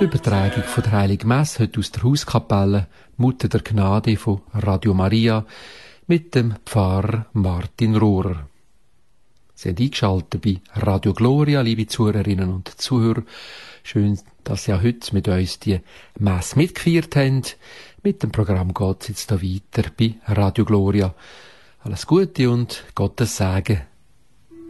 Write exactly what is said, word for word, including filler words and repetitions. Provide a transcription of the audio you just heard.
Die Übertragung von der Heiligen Messe heute aus der Hauskapelle Mutter der Gnade von Radio Maria mit dem Pfarrer Martin Rohrer. Sie sind eingeschaltet bei Radio Gloria, liebe Zuhörerinnen und Zuhörer. Schön, dass Sie auch heute mit uns die Messe mitgefeiert haben. Mit dem Programm geht es jetzt hier weiter bei Radio Gloria. Alles Gute und Gottes Segen